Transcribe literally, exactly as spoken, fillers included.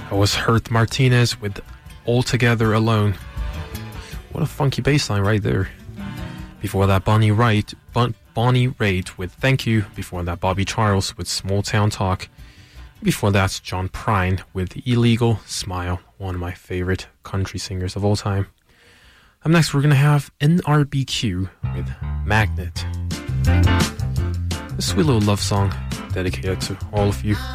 That was Hurt Martinez with Altogether Alone. What a funky bass line right there. Before that, Bonnie Raitt, bon, Bonnie Raitt with Thank You. Before that, Bobby Charles with Small Town Talk. Before that, John Prine with Illegal Smile, one of my favorite country singers of all time. Up next, we're going to have N R B Q with Magnet. A sweet little love song dedicated to all of you.